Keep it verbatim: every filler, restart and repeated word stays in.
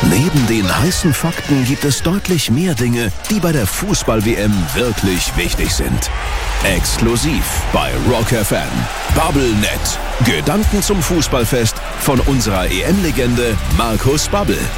Neben den heißen Fakten gibt es deutlich mehr Dinge, die bei der Fußball-W M wirklich wichtig sind. Exklusiv bei Rock F M. BubbleNet. Gedanken zum Fußballfest von unserer E M-Legende Markus Babbel.